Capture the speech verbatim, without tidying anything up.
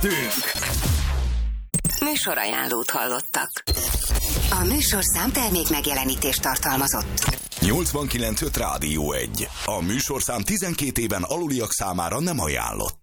Műsorajánlót hallottak. A műsorszám termék megjelenítést tartalmazott. nyolcvankilenc öt Rádió egy. A műsorszám tizenkét éven aluliak számára nem ajánlott.